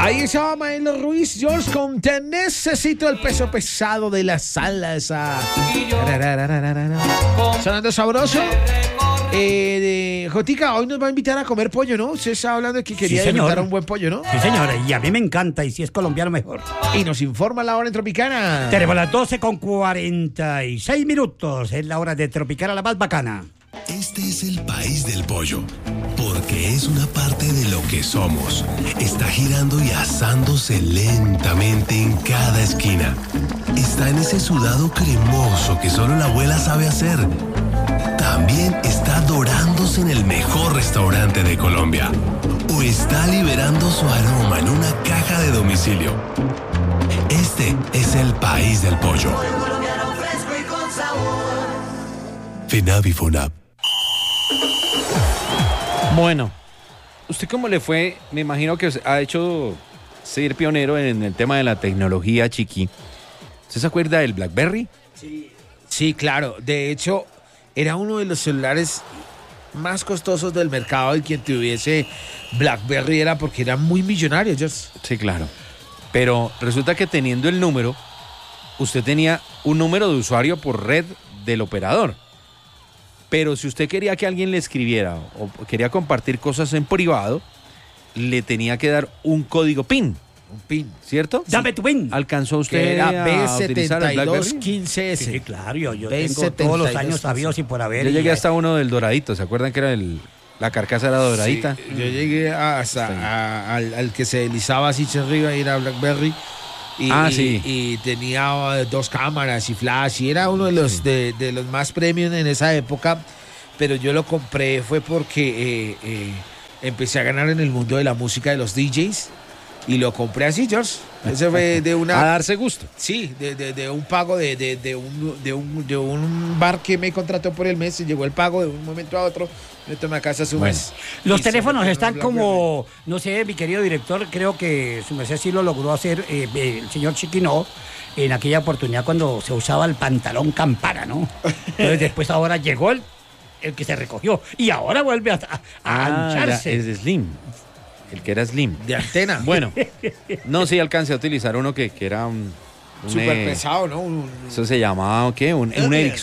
Ahí estaba Maelo Ruiz, George, con Te Necesito, el peso pesado de la salsa. Sonando sabroso. Jotica, hoy nos va a invitar a comer pollo, ¿no? Usted estaba hablando de que quería invitar a un buen pollo, ¿no? Sí, señora, y a mí me encanta, y si es colombiano, mejor. Y nos informa la hora en Tropicana. Tenemos las 12:46. Es la hora de Tropicana, la más bacana. Este es el país del pollo, porque es una parte de lo que somos. Está girando y asándose lentamente en cada esquina. Está en ese sudado cremoso que solo la abuela sabe hacer. También está dorándose en el mejor restaurante de Colombia. O está liberando su aroma en una caja de domicilio. Este es el país del pollo. FINAVI FONAP. Bueno, ¿usted cómo le fue? Me imagino que ha hecho ser pionero en el tema de la tecnología, Chiqui. ¿Usted se acuerda del BlackBerry? Sí, claro. De hecho, era uno de los celulares más costosos del mercado, y quien tuviese BlackBerry era porque era muy millonario. Sí, claro. Pero resulta que teniendo el número, usted tenía un número de usuario por red del operador. Pero si usted quería que alguien le escribiera o quería compartir cosas en privado, le tenía que dar un código PIN. Un PIN, ¿cierto? Dame tu PIN. ¿Alcanzó usted Que era a utilizar el BlackBerry? B7215S. Sí, claro, yo B7215. tengo todos los años sabidos y por haber. Yo llegué hasta uno del doradito, ¿se acuerdan que era la carcasa era doradita? Sí, yo llegué hasta al que se deslizaba así hacia arriba y era BlackBerry. Sí. Y tenía 2 cámaras y flash, y era uno de los de los más premium en esa época. Pero yo lo compré fue porque empecé a ganar en el mundo de la música de los DJs, y lo compré así, George. Ese fue de una... A darse gusto. Sí, de un pago de un bar que me contrató por el mes, y llegó el pago de un momento a otro. Me tomé a casa su mes. Los Y teléfonos se me están quedó como, no sé, mi querido director, creo que su merced sí lo logró hacer, el señor Chiquino, en aquella oportunidad cuando se usaba el pantalón campana, ¿no? Entonces después ahora llegó el que se recogió, y ahora vuelve a ancharse. Es Slim. El que era Slim. de antena. Bueno, no, sí alcancé a utilizar uno que era un súper pesado, ¿no? Eso se llamaba, ¿qué? Un Ericsson.